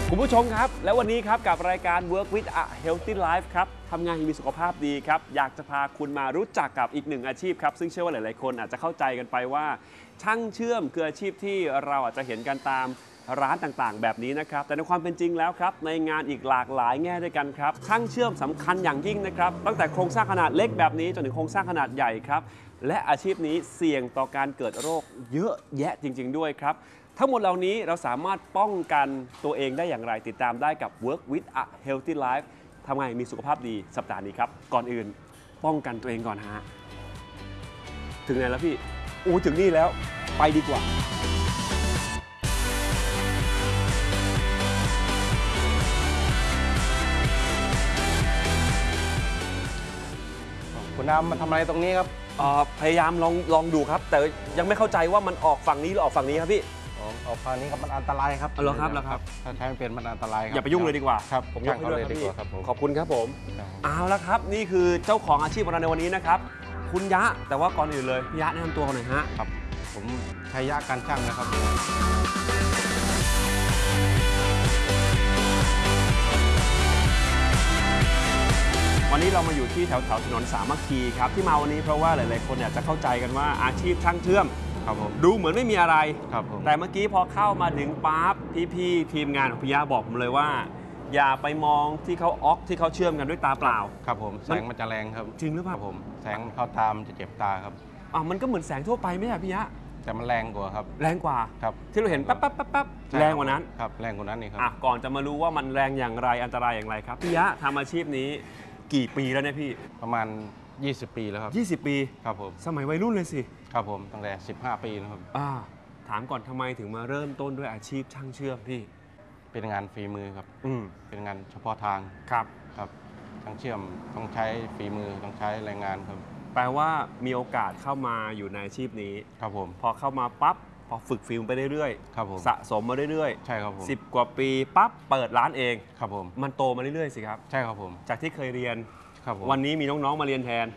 คุณผู้ชมครับและวันนี้ครับกับรายการ Work with a Healthy Life ครับทำงานให้มีสุขภาพดีครับอยากจะพาคุณมารู้จักกับอีกหนึ่งอาชีพครับซึ่งเชื่อว่าหลายๆคนอาจจะเข้าใจกันไปว่าช่างเชื่อมคืออาชีพที่เราอาจจะเห็นกันตามร้านต่างๆแบบนี้นะครับแต่ในความเป็นจริงแล้วครับในงานอีกหลากหลายแง่ด้วยกันครับช่างเชื่อมสำคัญอย่างยิ่งนะครับตั้งแต่โครงสร้างขนาดเล็กแบบนี้จนถึงโครงสร้างขนาดใหญ่ครับและอาชีพนี้เสี่ยงต่อการเกิดโรคเยอะแยะจริงๆด้วยครับทั้งหมดเหล่านี้เราสามารถป้องกันตัวเองได้อย่างไรติดตามได้กับ Work with a Healthy Life ทำไงมีสุขภาพดีสัปดาห์นี้ครับก่อนอื่นป้องกันตัวเองก่อนฮะถึงไหนแล้วพี่ถึงนี่แล้วไปดีกว่าคุณน้ำมาทำอะไรตรงนี้ครับพยายามลองดูครับแต่ยังไม่เข้าใจว่ามันออกฝั่งนี้หรือออกฝั่งนี้ครับพี่ออกฝั่งนี้ครับมันอันตรายครับเหรอครับถ้าใช้ไม่เป็นมันอันตรายครับอย่าไปยุ่งเลยดีกว่าครับผมยกให้ด้วยครับพี่ขอบคุณครับผมเอาละครับนี่คือเจ้าของอาชีพของเราในวันนี้นะครับคุณยะแต่ว่าก่อนอื่นเลยพี่ยะแนะนำตัวหน่อยฮะครับผมชัยยะการช่างนะครับวันนี้เรามาอยู่ที่แถวถนนสามัคคีครับที่มาวันนี้เพราะว่าหลายๆคนอยากจะเข้าใจกันว่าอาชีพช่างเชื่อมดูเหมือนไม่มีอะไรแต่เมื่อกี้พอเข้ามาถึงปั๊บพี่ๆทีมงานของพี่ยะบอกผมเลยว่าอย่าไปมองที่เขาออกที่เขาเชื่อมกันด้วยตาเปล่าครับผมแสงมันจะแรงครับจริงหรือเปล่าผมแสงมันเข้าตามันจะเจ็บตาครับมันก็เหมือนแสงทั่วไปไหมพี่ยะแต่มันแรงกว่าครับแรงกว่าครับที่เราเห็นปั๊บแรงกว่านั้นครับแรงกว่านั้นนี่ครับก่อนจะมารู้ว่ามันแรงอย่างไรอันตรายอย่างไรครับพี่ยะทำอาชีพนี้กี่ปีแล้วเนี่ยพี่ประมาณ20 ปีแล้วครับ 20 ปีครับผมสมัยวัยรุ่นเลยสิครับผมตั้งแต่15 ปีนะครับถามก่อนทำไมถึงมาเริ่มต้นด้วยอาชีพช่างเชื่อมพี่เป็นงานฝีมือครับเป็นงานเฉพาะทางครับช่างเชื่อมต้องใช้ฝีมือต้องใช้แรงงานครับแปลว่ามีโอกาสเข้ามาอยู่ในอาชีพนี้ครับผมพอเข้ามาปั๊บพอฝึกฝีมือไปเรื่อยๆครับผมสะสมมาเรื่อยๆใช่ครับผม 10 กว่าปีปั๊บเปิดร้านเองครับผมมันโตมาเรื่อยๆสิครับใช่ครับผมจากที่เคยเรียนครับผมวันนี้มีน้องๆมาเรียนแทน